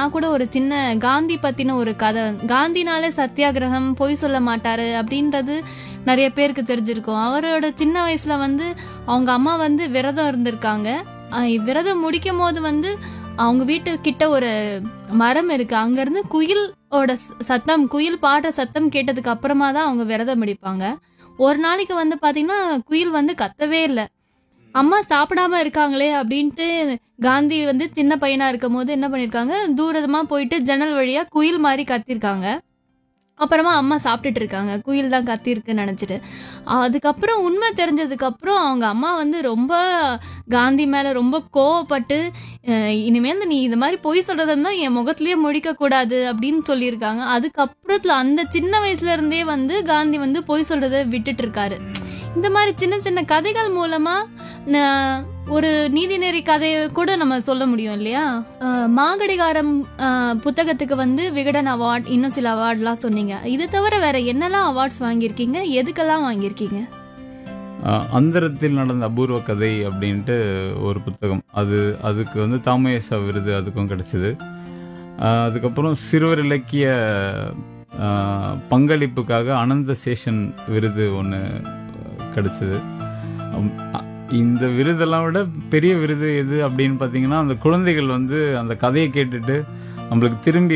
நான் கூட ஒரு சின்ன காந்தி பத்தின ஒரு கதை. காந்தினாலே சத்தியாகிரகம், பொய் சொல்ல மாட்டாரு அப்படின்றது நிறைய பேருக்கு தெரிஞ்சிருக்கும். அவரோட சின்ன வயசுல அவங்க அம்மா விரதம் இருந்திருக்காங்க. விரதம் முடிக்கும் போது அவங்க வீட்டு கிட்ட ஒரு மரம் இருக்கு. அங்க இருந்து குயிலோட சத்தம், குயில் பாடுற சத்தம் கேட்டதுக்கு அப்புறமா தான் அவங்க விரதம் முடிப்பாங்க. ஒரு நாளைக்கு பாத்தீங்கன்னா குயில் கத்தவே இல்லை. அம்மா சாப்பிடாம இருக்காங்களே அப்படின்ட்டு காந்தி சின்ன பையனா இருக்கும் போது என்ன பண்ணிருக்காங்க, தூரமா போயிட்டு ஜன்னல் வழியா குயில் மாதிரி கத்திருக்காங்க. அப்புறமா அம்மா சாப்பிட்டுட்டு இருக்காங்க, குயில் தான் கத்திருக்குன்னு நினைச்சிட்டு. அதுக்கப்புறம் உண்மை தெரிஞ்சதுக்கு அப்புறம் அவங்க அம்மா ரொம்ப காந்தி மேல ரொம்ப கோவப்பட்டு, இனிமேல் நீ இந்த மாதிரி பொய் சொல்றதுன்னா என் முகத்திலேயே முடிக்க கூடாது அப்படின்னு சொல்லியிருக்காங்க. அதுக்கப்புறத்துல அந்த சின்ன வயசுல இருந்தே காந்தி பொய் சொல்றதை விட்டுட்டு இருக்காரு. இந்த மாதிரி சின்ன சின்ன கதைகள் மூலமா ஒரு நீதிநெறி கதையை கூட நம்ம சொல்ல முடியும் இல்லையா? மாங்கடிகாரம் புத்தகத்துக்கு விகடன் அவார்ட், இன்னும் சில அவார்ட்லாம் சொன்னீங்க. இது தவிர வேற என்னெல்லாம் அவார்ட்ஸ் வாங்கியிருக்கீங்க, எதுக்கெல்லாம் வாங்கியிருக்கீங்க? அந்தரத்தில் நடந்த அபூர்வ கதை அப்படின்ட்டு ஒரு புத்தகம், அதுக்கு தாமயசா விருது அதுக்கும் கிடைச்சிது. அதுக்கப்புறம் சிறுவர் இலக்கிய பங்களிப்புக்காக அனந்த சேஷன் விருது ஒன்று கிடைச்சிது. இந்த விருதெல்லாம் விட பெரிய விருது எது அப்படின்னு பார்த்தீங்கன்னா, அந்த குழந்தைகள் அந்த கதையை கேட்டுட்டு நம்மளுக்கு திரும்பி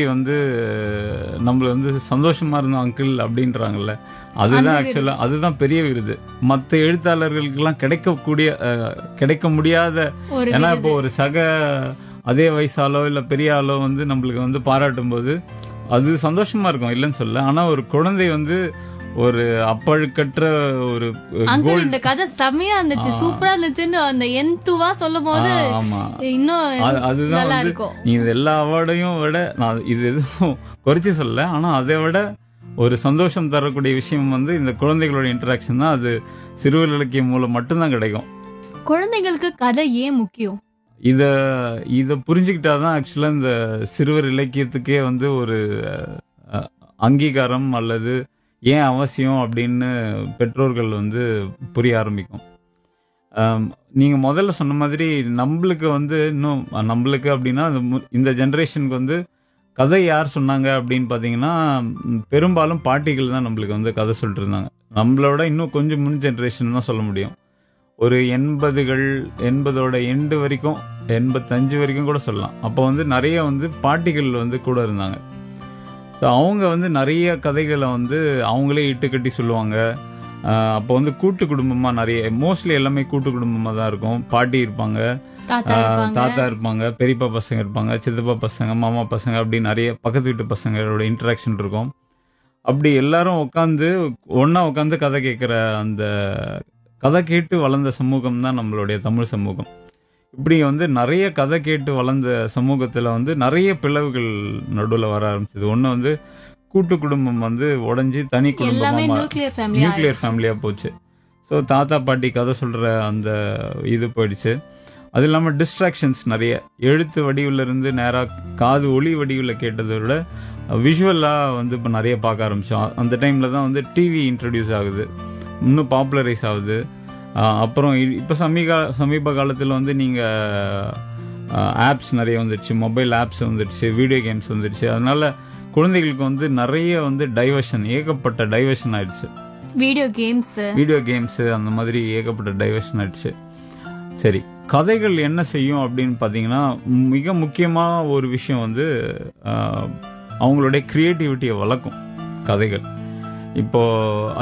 நம்மள சந்தோஷமா இருந்தோம் அங்கிள் அப்படின்றாங்கல்ல, அதுதான் ஆக்சுவலாக அதுதான் பெரிய விருது. மற்ற எழுத்தாளர்களுக்கெல்லாம் கிடைக்க முடியாத, ஏன்னா இப்போ ஒரு அதே வயசாலோ இல்லை பெரிய ஆளோ நம்மளுக்கு பாராட்டும் போது அது சந்தோஷமா இருக்கும், இல்லைன்னு சொல்ல. ஆனால் ஒரு குழந்தை ஒரு அப்பழுக்கற்ற ஒரு இந்த கதை செம்மையா இருந்துச்சு, சூப்பரா இருந்துச்சுன்னு அந்த எந்துவா சொல்லும் போது இன்னும் அதுதான் நீ இந்த எல்லா அவார்டையும் விட நான் இது எதுவும் குறைச்சி சொல்ல, ஆனா அதை விட ஒரு சந்தோஷம் தரக்கூடிய விஷயம் இந்த குழந்தைகளோட இன்டராக்ஷன் தான். அது சிறுவர் இலக்கியம் மூலம் மட்டும்தான் கிடைக்கும். குழந்தைகளுக்கு கதை ஏன் முக்கியம்? இத புரிஞ்சுக்கிட்டாதான் ஆக்சுவலா இந்த சிறுவர் இலக்கியத்துக்கே ஒரு அங்கீகாரம் அல்லது ஏன் அவசியம் அப்படின்னு பெற்றோர்கள் புரிய ஆரம்பிக்கும். நீங்க முதல்ல சொன்ன மாதிரி நம்மளுக்கு இன்னும் நம்மளுக்கு அப்படின்னா இந்த ஜென்ரேஷனுக்கு கதை யார் சொன்னாங்க அப்படின்னு பார்த்தீங்கன்னா, பெரும்பாலும் பாட்டிகள் தான் நம்மளுக்கு கதை சொல்லிட்டு இருந்தாங்க. நம்மளோட இன்னும் கொஞ்சம் முன் ஜென்ரேஷன் தான் சொல்ல முடியும். ஒரு 80ஓட எண்டு வரைக்கும், 85 வரைக்கும் கூட சொல்லலாம். அப்போ நிறைய பாட்டிகள் கூட இருந்தாங்க. அவங்க நிறைய கதைகளை அவங்களே இட்டுக்கட்டி சொல்லுவாங்க. அப்போ கூட்டு குடும்பமா நிறைய, மோஸ்ட்லி எல்லாமே கூட்டு குடும்பமா தான் இருக்கும். பாட்டி இருப்பாங்க, தாத்தா இருப்பாங்க, பெரியப்பா பசங்க இருப்பாங்க, சித்தப்பா பசங்க, மாமா பசங்க, அப்படி நிறைய பக்கத்து வீட்டு பசங்களோட இன்டராக்ஷன் இருக்கும். அப்படி எல்லாரும் ஒன்னா உட்காந்து கதை கேட்குற அந்த கதை கேட்டு வளர்ந்த சமூகம் தான் நம்மளுடைய தமிழ் சமூகம். இப்படி நிறைய கதை கேட்டு வளர்ந்த சமூகத்துல நிறைய பிளவுகள் நடுவில் வர ஆரம்பிச்சது. ஒன்று கூட்டு குடும்பம் உடஞ்சி தனி குடும்பமா, நியூக்ளியர் ஃபேமிலியா போச்சு. ஸோ தாத்தா பாட்டி கதை சொல்ற அந்த இது போயிடுச்சு. அது இல்லாமல் டிஸ்ட்ராக்ஷன்ஸ் நிறைய, எழுத்து வடிவில் இருந்து நேராக காது ஒளி வடிவில் கேட்டதை விட விஷுவலாக இப்போ நிறைய பார்க்க ஆரம்பிச்சோம். அந்த டைம்ல தான் டிவி இன்ட்ரடியூஸ் ஆகுது, இன்னும் பாப்புலரைஸ் ஆகுது. அப்புறம் இப்போ சமீப காலத்தில் நீங்கள் ஆப்ஸ் நிறைய வந்துடுச்சு, மொபைல் ஆப்ஸ் வந்துடுச்சு, வீடியோ கேம்ஸ் வந்துடுச்சு. அதனால குழந்தைகளுக்கு நிறைய டைவர்ஷன், ஏகப்பட்ட டைவர்ஷன் ஆயிடுச்சு. வீடியோ கேம்ஸ் அந்த மாதிரி ஏகப்பட்ட டைவர்ஷன் ஆயிடுச்சு. சரி, கதைகள் என்ன செய்யும் அப்படின்னு பார்த்தீங்கன்னா, மிக முக்கியமாக ஒரு விஷயம் அவங்களுடைய கிரியேட்டிவிட்டியை வளர்க்கும் கதைகள். இப்போ